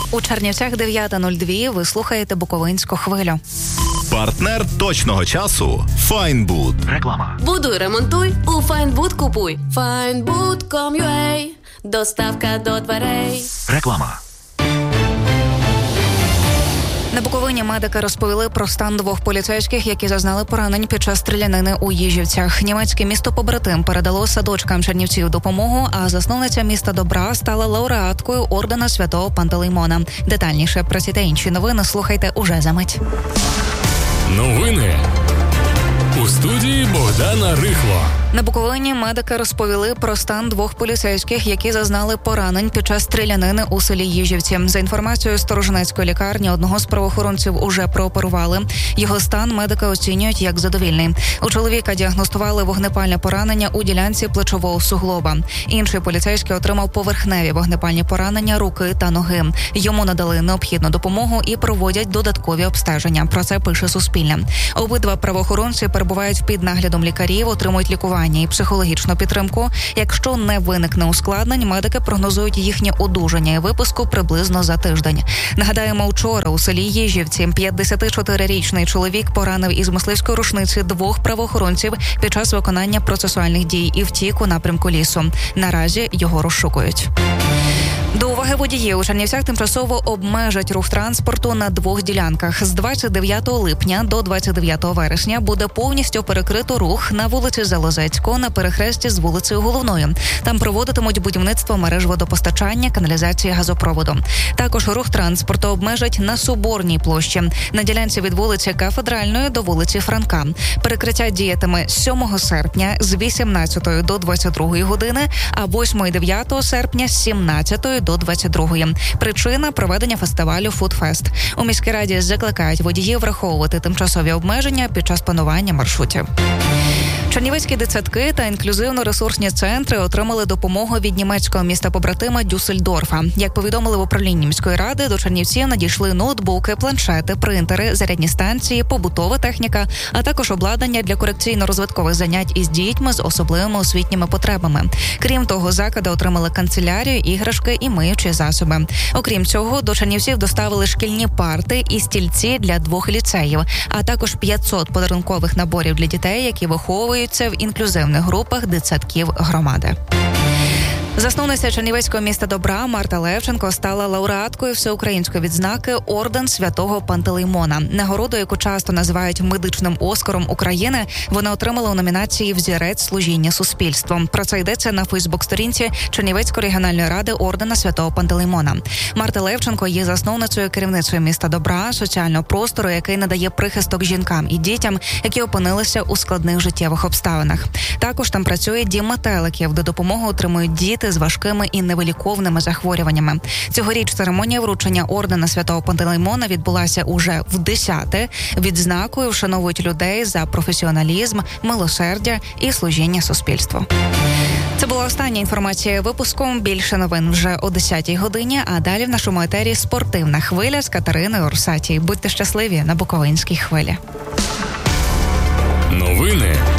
У Чернівцях 9:02. Ви слухаєте Буковинську хвилю. Партнер точного часу – Файнбуд. Реклама. Будуй, ремонтуй, у Файнбуд купуй. Findbood.com.ua. Доставка до дверей. Реклама. На Буковині медики розповіли про стан 2 поліцейських, які зазнали поранень під час стрілянини у Їжівцях. Німецьке місто-побратим передало садочкам Чернівців допомогу, а засновниця міста Добра стала лауреаткою ордена Святого Пантелеймона. Детальніше про ці та інші новини слухайте уже за мить. Новини у студії Богдана Рихло. На Буковині медики розповіли про стан 2 поліцейських, які зазнали поранень під час стрілянини у селі Їжівці. За інформацією Сторожинецької лікарні, одного з правоохоронців уже прооперували. Його стан медики оцінюють як задовільний. У чоловіка діагностували вогнепальне поранення у ділянці плечового суглоба. Інший поліцейський отримав поверхневі вогнепальні поранення руки та ноги. Йому надали необхідну допомогу і проводять додаткові обстеження. Про це пише Суспільне. Обидва правоохоронці перебувають під наглядом лікарів, отримують лікування і психологічну підтримку. Якщо не виникне ускладнень, медики прогнозують їхнє одужання і випуску приблизно за тиждень. Нагадаємо, вчора у селі Їжівці 54-річний чоловік поранив із мисливської рушниці 2 правоохоронців під час виконання процесуальних дій і втік у напрямку лісу. Наразі його розшукують. До уваги водіїв, у Чернівцях тимчасово обмежать рух транспорту на 2 ділянках. З 29 липня до 29 вересня буде повністю перекрито рух на вулиці Залозецького на перехресті з вулицею Головною. Там проводитимуть будівництво мереж водопостачання, каналізації, газопроводу. Також рух транспорту обмежать на Соборній площі, на ділянці від вулиці Кафедральної до вулиці Франка. Перекриття діятиме з 7 серпня з 18 до 22 години, а 8 і 9 серпня з 17 до 22-ї. Причина – проведення фестивалю «Фудфест». У міській раді закликають водіїв враховувати тимчасові обмеження під час планування маршрутів. Чернівецькі дитсадки та інклюзивно-ресурсні центри отримали допомогу від німецького міста-побратима Дюссельдорфа. Як повідомили в управлінні міської ради, до Чернівців надійшли ноутбуки, планшети, принтери, зарядні станції, побутова техніка, а також обладнання для корекційно-розвиткових занять із дітьми з особливими освітніми потребами. Крім того, заклади отримали канцелярію, іграшки і миючі засоби. Окрім цього, до Чернівців доставили шкільні парти і стільці для 2 ліцеїв, а також 500 подарункових наборів для дітей, які виховуються в інклюзивних групах дитсадків громади. Засновниця Чернівецького міста Добра Марта Левченко стала лауреаткою всеукраїнської відзнаки орден Святого Пантелеймона. Нагороду, яку часто називають медичним Оскаром України, вона отримала у номінації «Взірець служіння суспільству». Про це йдеться на Фейсбук-сторінці Чернівецької регіональної ради ордена Святого Пантелеймона. Марта Левченко є засновницею керівницею міста Добра, соціального простору, який надає прихисток жінкам і дітям, які опинилися у складних життєвих обставинах. Також там працює дім метеликів, де допомогу отримують діти з важкими і невиліковними захворюваннями. Цьогоріч церемонія вручення ордена Святого Пантелеймона відбулася уже в 10-те. Відзнакою вшановують людей за професіоналізм, милосердя і служіння суспільству. Це була остання інформація випуску. Більше новин вже о 10-й годині, а далі в нашому етері спортивна хвиля з Катериною Орсатій. Будьте щасливі на Буковинській хвилі. Новини